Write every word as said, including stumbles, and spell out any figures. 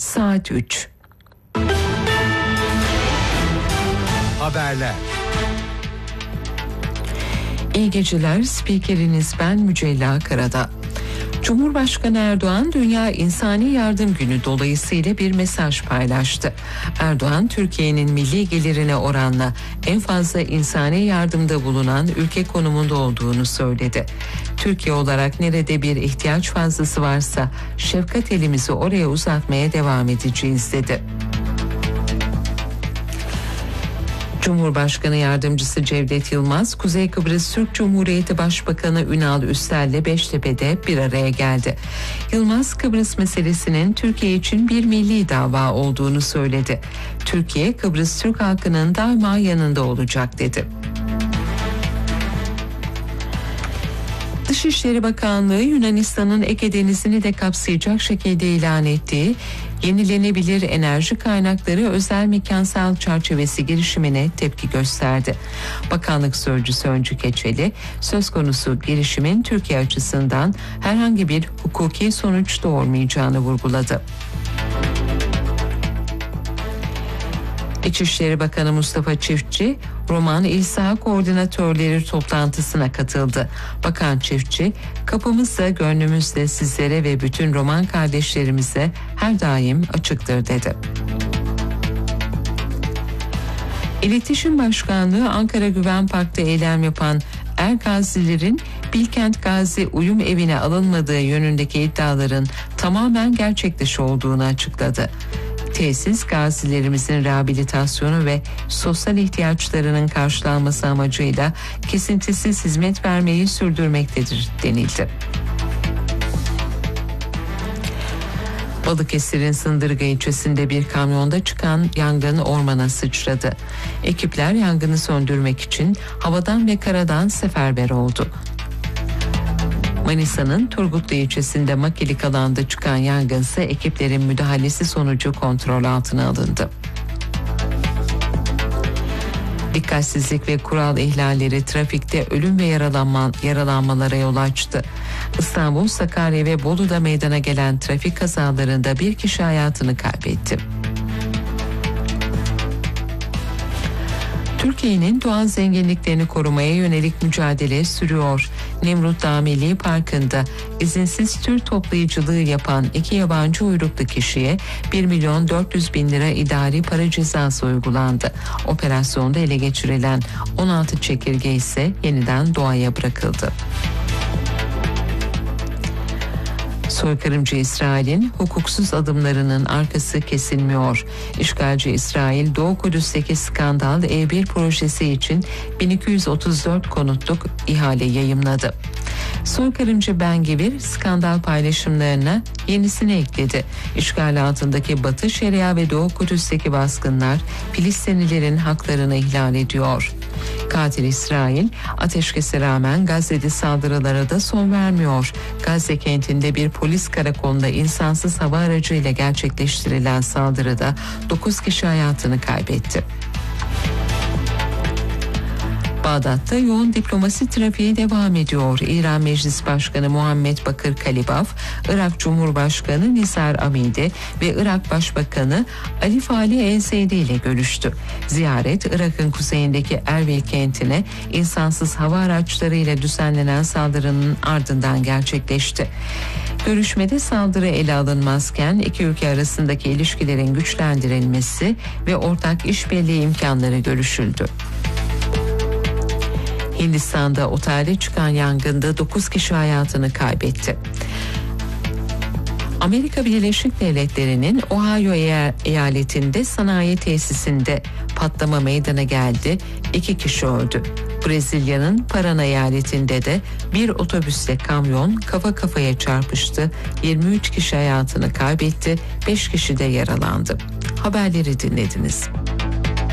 saat üç. Haberler. İyi geceler, spikeriniz ben Mücella Karada. Cumhurbaşkanı Erdoğan Dünya İnsani Yardım Günü dolayısıyla bir mesaj paylaştı. Erdoğan, Türkiye'nin milli gelirine oranla en fazla insani yardımda bulunan ülke konumunda olduğunu söyledi. Türkiye olarak nerede bir ihtiyaç fazlası varsa şefkat elimizi oraya uzatmaya devam edeceğiz dedi. Cumhurbaşkanı Yardımcısı Cevdet Yılmaz, Kuzey Kıbrıs Türk Cumhuriyeti Başbakanı Ünal Üstel'le Beştepe'de bir araya geldi. Yılmaz, Kıbrıs meselesinin Türkiye için bir milli dava olduğunu söyledi. Türkiye, Kıbrıs Türk halkının daima yanında olacak dedi. Dışişleri Bakanlığı, Yunanistan'ın Ege Denizi'ni de kapsayacak şekilde ilan ettiği yenilenebilir enerji kaynakları özel mekansal çerçevesi girişimine tepki gösterdi. Bakanlık Sözcüsü Öncü Keçeli, söz konusu girişimin Türkiye açısından herhangi bir hukuki sonuç doğurmayacağını vurguladı. İçişleri Bakanı Mustafa Çiftçi, Roman İl Saha Koordinatörleri toplantısına katıldı. Bakan Çiftçi, kapımız da gönlümüz de sizlere ve bütün Roman kardeşlerimize her daim açıktır dedi. İletişim Başkanlığı, Ankara Güven Park'ta eylem yapan Er-Gazilerin Bilkent Gazi Uyum Evi'ne alınmadığı yönündeki iddiaların tamamen gerçek dışı olduğunu açıkladı. Tesis, gazilerimizin rehabilitasyonu ve sosyal ihtiyaçlarının karşılanması amacıyla kesintisiz hizmet vermeyi sürdürmektedir denildi. Balıkesir'in Sındırga ilçesinde bir kamyonda çıkan yangın ormana sıçradı. Ekipler yangını söndürmek için havadan ve karadan seferber oldu. Manisa'nın Turgutlu ilçesinde makilik alanda çıkan yangın ise ekiplerin müdahalesi sonucu kontrol altına alındı. Dikkatsizlik ve kural ihlalleri trafikte ölüm ve yaralanma, yaralanmalara yol açtı. İstanbul, Sakarya ve Bolu'da meydana gelen trafik kazalarında bir kişi hayatını kaybetti. Türkiye'nin doğal zenginliklerini korumaya yönelik mücadele sürüyor. Nemrut Dağ Milli Parkı'nda izinsiz tür toplayıcılığı yapan iki yabancı uyruklu kişiye bir milyon dört yüz bin lira idari para cezası uygulandı. Operasyonda ele geçirilen on altı çekirge ise yeniden doğaya bırakıldı. Soykırımcı İsrail'in hukuksuz adımlarının arkası kesilmiyor. İşgalci İsrail, Doğu Kudüs'teki skandal E bir projesi için bin iki yüz otuz dört konutluk ihale yayımladı. Soykırımcı Ben-Gvir skandal paylaşımlarına yenisini ekledi. İşgal altındaki Batı Şeria ve Doğu Kudüs'teki baskınlar Filistinlilerin haklarını ihlal ediyor. Katil İsrail, ateşkese rağmen Gazze'de saldırılara da son vermiyor. Gazze kentinde bir polis karakolunda insansız hava aracıyla gerçekleştirilen saldırıda dokuz kişi hayatını kaybetti. Bağdat'ta yoğun diplomasi trafiği devam ediyor. İran Meclis Başkanı Muhammed Bakır Kalibaf, Irak Cumhurbaşkanı Nizar Amidi ve Irak Başbakanı Ali Fali El-Seydi ile görüştü. Ziyaret, Irak'ın kuzeyindeki Erbil kentine insansız hava araçlarıyla düzenlenen saldırının ardından gerçekleşti. Görüşmede saldırı ele alınmazken iki ülke arasındaki ilişkilerin güçlendirilmesi ve ortak işbirliği imkanları görüşüldü. Hindistan'da otelde çıkan yangında dokuz kişi hayatını kaybetti. Amerika Birleşik Devletleri'nin Ohio eyaletinde sanayi tesisinde patlama meydana geldi. İki kişi öldü. Brezilya'nın Paraná eyaletinde de bir otobüsle kamyon kafa kafaya çarpıştı. yirmi üç kişi hayatını kaybetti. beş kişi de yaralandı. Haberleri dinlediniz.